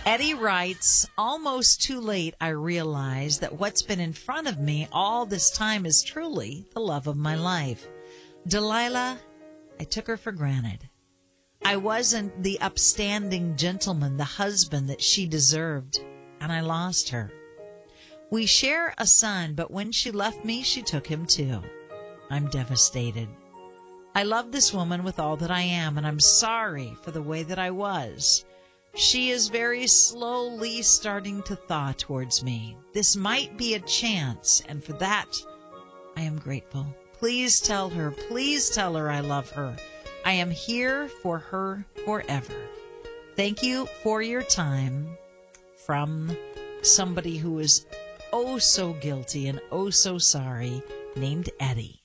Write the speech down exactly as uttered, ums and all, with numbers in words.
Eddie writes, almost too late I realize that what's been in front of me all this time is truly the love of my life. Delilah, I took her for granted. I wasn't the upstanding gentleman, the husband that she deserved, and I lost her. We share a son, but when she left me, she took him too. I'm devastated. I love this woman with all that I am, and I'm sorry for the way that I was. She is very slowly starting to thaw towards me. This might be a chance, and for that, I am grateful. Please tell her, please tell her I love her. I am here for her forever. Thank you for your time. From somebody who is oh so guilty and oh so sorry, named Eddie.